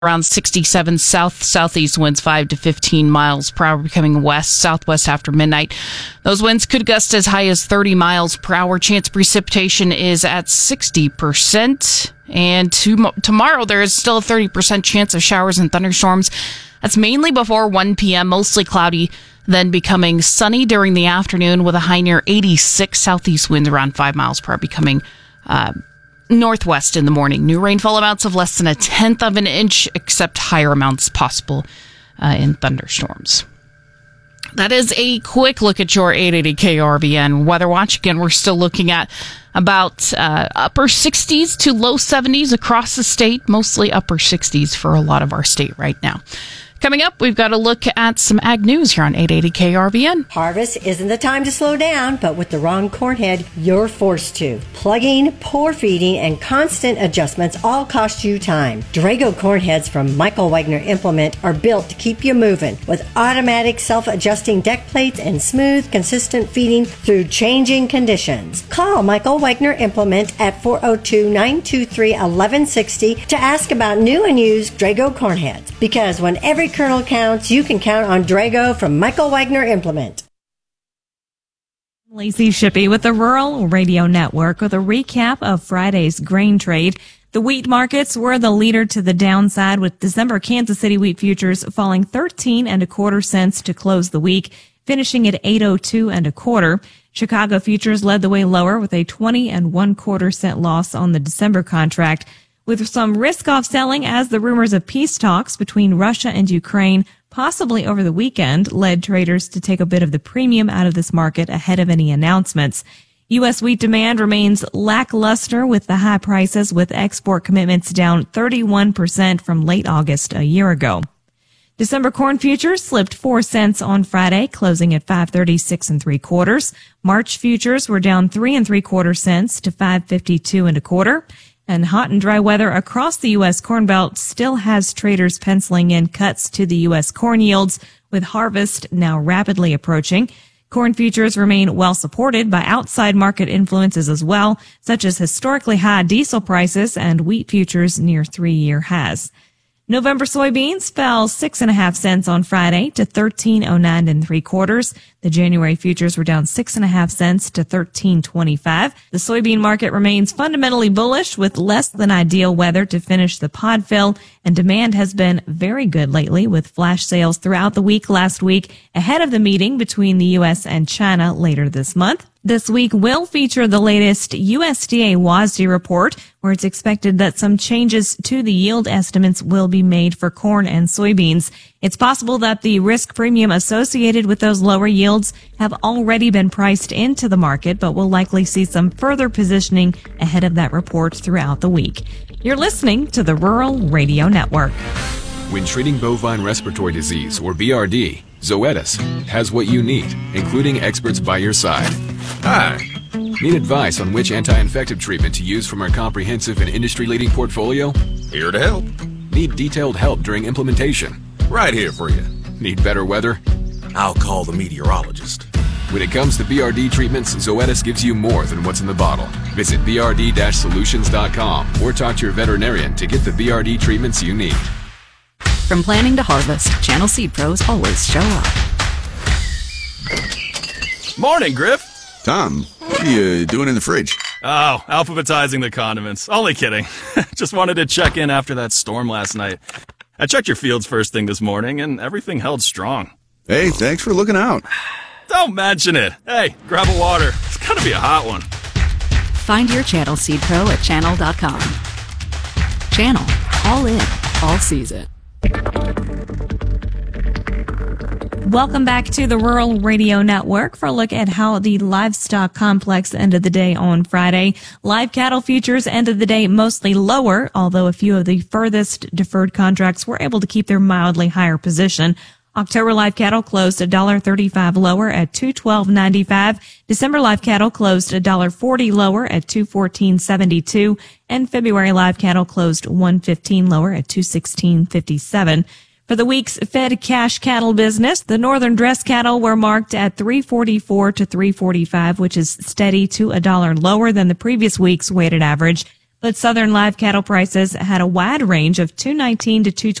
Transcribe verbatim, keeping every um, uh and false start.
around sixty-seven. South southeast winds five to fifteen miles per hour, becoming west southwest after midnight. Those winds could gust as high as thirty miles per hour. Chance of precipitation is at sixty percent. And to, tomorrow there is still a thirty percent chance of showers and thunderstorms. That's mainly before one p.m. Mostly cloudy, then becoming sunny during the afternoon with a high near eighty-six. Southeast winds around five miles per hour, becoming uh, northwest in the morning. New rainfall amounts of less than a tenth of an inch, except higher amounts possible uh, in thunderstorms. That is a quick look at your eight eighty K R V N Weather Watch. Again, we're still looking at about uh, upper sixties to low seventies across the state, mostly upper sixties for a lot of our state right now. Coming up, we've got a look at some ag news here on eight eighty K R V N. Harvest isn't the time to slow down, but with the wrong corn head, you're forced to. Plugging, pour feeding, and constant adjustments all cost you time. Drago corn heads from Michael Wagner Implement are built to keep you moving with automatic self-adjusting deck plates and smooth, consistent feeding through changing conditions. Call Michael Wagner Implement at four oh two, nine two three, one one six oh to ask about new and used Drago corn heads. Because when every kernel counts, you can count on Drago from Michael Wagner Implement. Lacey Shippey with the Rural Radio Network with a recap of Friday's grain trade. The wheat markets were the leader to the downside, with December Kansas City wheat futures falling thirteen and a quarter cents to close the week, finishing at eight oh two and a quarter. Chicago futures led the way lower with a twenty and one quarter cent loss on the December contract, with some risk-off selling as the rumors of peace talks between Russia and Ukraine, possibly over the weekend, led traders to take a bit of the premium out of this market ahead of any announcements. U S wheat demand remains lackluster with the high prices, with export commitments down thirty-one percent from late August a year ago. December corn futures slipped four cents on Friday, closing at five thirty-six and three quarters. March futures were down three and three quarter cents to five fifty-two and a quarter. And hot and dry weather across the U S Corn Belt still has traders penciling in cuts to the U S corn yields, with harvest now rapidly approaching. Corn futures remain well supported by outside market influences as well, such as historically high diesel prices and wheat futures near three-year highs. November soybeans fell six and a half cents on Friday to thirteen oh nine and three quarters. The January futures were down six and a half cents to thirteen twenty-five. The soybean market remains fundamentally bullish, with less than ideal weather to finish the pod fill, and demand has been very good lately, with flash sales throughout the week last week ahead of the meeting between the U S and China later this month. This week will feature the latest U S D A WASDE report, where it's expected that some changes to the yield estimates will be made for corn and soybeans. It's possible that the risk premium associated with those lower yields have already been priced into the market, but we'll likely see some further positioning ahead of that report throughout the week. You're listening to the Rural Radio Network. When treating bovine respiratory disease, or B R D, Zoetis has what you need, including experts by your side. Hi. Need advice on which anti-infective treatment to use from our comprehensive and industry-leading portfolio? Here to help. Need detailed help during implementation? Right here for you. Need better weather? I'll call the meteorologist. When it comes to B R D treatments, Zoetis gives you more than what's in the bottle. Visit b r d dash solutions dot com or talk to your veterinarian to get the B R D treatments you need. From planning to harvest, Channel Seed Pros always show up. Morning, Griff. Tom, what are you doing in the fridge? Oh, alphabetizing the condiments. Only kidding. Just wanted to check in after that storm last night. I checked your fields first thing this morning, and everything held strong. Hey, thanks for looking out. Don't mention it. Hey, grab a water. It's gotta be a hot one. Find your Channel Seed Pro at channel dot com. Channel. All in. All season. Welcome back to the Rural Radio Network for a look at how the livestock complex ended the day on Friday. Live cattle futures ended the day mostly lower, although a few of the furthest deferred contracts were able to keep their mildly higher position. October live cattle closed one dollar thirty-five lower at two twelve ninety-five. December live cattle closed one dollar forty lower at two fourteen seventy-two. And February live cattle closed one fifteen lower at two sixteen fifty-seven. For the week's fed cash cattle business, the northern dress cattle were marked at three forty-four to three forty-five, which is steady to a dollar lower than the previous week's weighted average. But Southern live cattle prices had a wide range of two nineteen to two